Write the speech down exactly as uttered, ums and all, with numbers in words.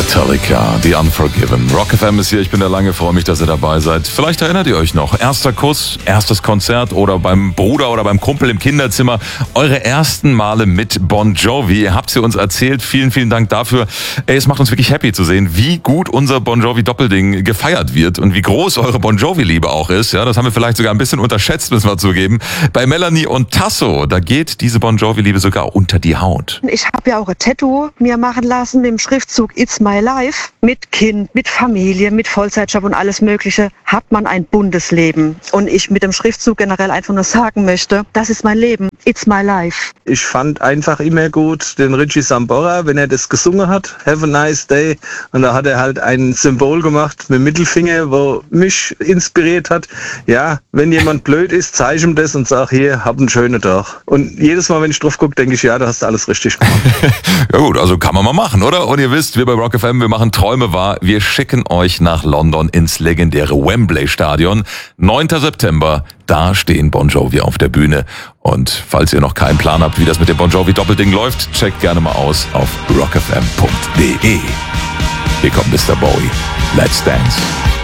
Metallica, The Unforgiven. Rock F M ist hier, ich bin der Lange, freue mich, dass ihr dabei seid. Vielleicht erinnert ihr euch noch, erster Kuss, erstes Konzert oder beim Bruder oder beim Kumpel im Kinderzimmer. Eure ersten Male mit Bon Jovi, ihr habt sie uns erzählt, vielen, vielen Dank dafür. Ey, es macht uns wirklich happy zu sehen, wie gut unser Bon Jovi-Doppelding gefeiert wird und wie groß eure Bon Jovi-Liebe auch ist. Ja, das haben wir vielleicht sogar ein bisschen unterschätzt, müssen wir zugeben. Bei Melanie und Tasso, da geht diese Bon Jovi-Liebe sogar unter die Haut. Ich habe ja auch ein Tattoo mir machen lassen mit dem Schriftzug It's My Life. Mit Kind, mit Familie, mit Vollzeitjob und alles Mögliche hat man ein buntes Leben. Und ich mit dem Schriftzug generell einfach nur sagen möchte, das ist mein Leben. It's my life. Ich fand einfach immer gut den Richie Sambora, wenn er das gesungen hat, Have a Nice Day. Und da hat er halt ein Symbol gemacht mit dem Mittelfinger, wo mich inspiriert hat. Ja, wenn jemand blöd ist, zeige ihm das und sag hier, hab einen schönen Tag. Und jedes Mal, wenn ich drauf gucke, denke ich, ja, du hast alles richtig gemacht. Ja gut, also kann man mal machen, oder? Und ihr wisst, wir bei Rock F M, wir machen Träume wahr. Wir schicken euch nach London ins legendäre Wembley-Stadion. neunter September, da stehen Bon Jovi auf der Bühne. Und falls ihr noch keinen Plan habt, wie das mit dem Bon Jovi-Doppelding läuft, checkt gerne mal aus auf rock f m punkt d e. Hier kommt Mister Bowie. Let's Dance.